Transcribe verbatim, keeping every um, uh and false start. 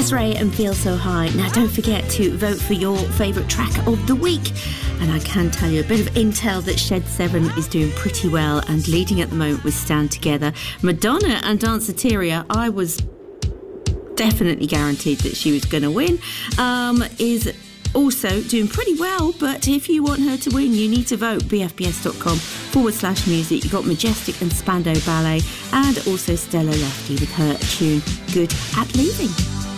Des'ree and Feel So High. Now, don't forget to vote for your favourite track of the week. And I can tell you a bit of intel that Shed seven is doing pretty well and leading at the moment with Stand Together. Madonna and Danceteria, I was definitely guaranteed that she was going to win, um, is also doing pretty well, but if you want her to win, you need to vote. bfbs.com forward slash music. You've got Majestic and Spandau Ballet, and also Stella Lefty with her tune Good at Leaving.